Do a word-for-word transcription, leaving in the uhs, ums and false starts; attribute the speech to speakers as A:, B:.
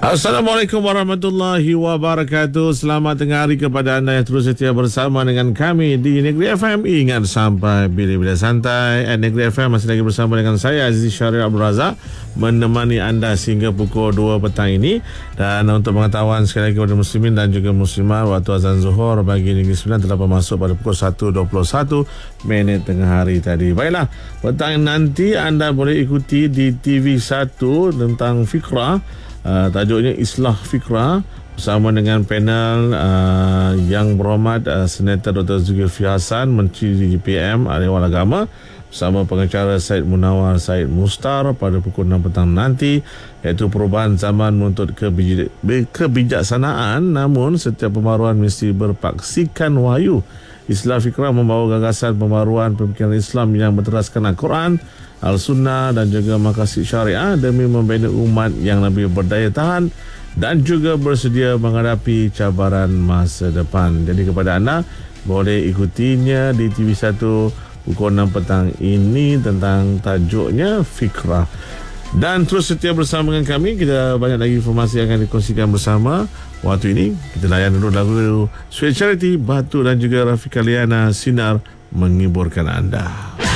A: Assalamualaikum warahmatullahi wabarakatuh. Selamat tengah hari kepada anda yang terus setia bersama dengan kami di Negeri F M. Ingat sampai bila-bila santai. At Negeri F M masih lagi bersama dengan saya Aziz Syarif Abdul Razak, menemani anda sehingga pukul dua petang ini. Dan untuk pengetahuan sekali lagi kepada muslimin dan juga muslimat, waktu azan zuhur bagi Negeri Sembilan telah masuk pada pukul satu dua puluh satu minit tengah hari tadi. Baiklah, petang nanti anda boleh ikuti di T V satu tentang fikrah. Uh, tajuknya Islah Fikrah bersama dengan panel uh, yang berhormat uh, Senator Doktor Zulkifli Hasan, Menteri G P M Dewan Agama, bersama pengacara Syed Munawar Syed Mustar pada pukul enam petang nanti, iaitu perubahan zaman menuntut kebij- kebijaksanaan, namun setiap pembaruan mesti berpaksikan wahyu. Islah Fikrah membawa gagasan pembaruan pemikiran Islam yang berteraskan Al-Quran, Al-Sunnah dan juga maqasid syariah demi membina umat yang lebih berdaya tahan dan juga bersedia menghadapi cabaran masa depan. Jadi kepada anda, boleh ikutinya di T V satu pukul enam petang ini tentang tajuknya Fikrah. Dan terus setia bersama dengan kami. Kita banyak lagi informasi yang akan dikongsikan bersama. Waktu ini kita layan dulu lagu Sweet Charity, Batu dan juga Rafika Liana, Sinar, menghiburkan anda.